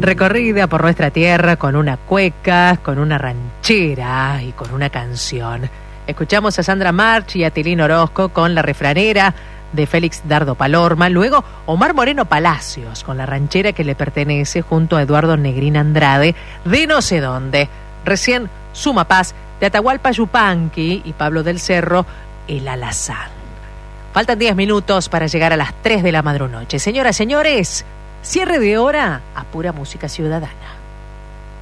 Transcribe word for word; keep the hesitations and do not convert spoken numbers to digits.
Recorrida por nuestra tierra con una cueca, con una ranchera y con una canción. Escuchamos a Sandra March y a Tilín Orozco con La Refranera de Félix Dardo Palorma. Luego Omar Moreno Palacios con La Ranchera que le pertenece junto a Eduardo Negrín Andrade de no sé dónde. Recién Suma Paz de Atahualpa Yupanqui y Pablo del Cerro, El Alazán. Faltan diez minutos para llegar a las tres de la madrunoche. Señoras, señores, cierre de hora a pura música ciudadana.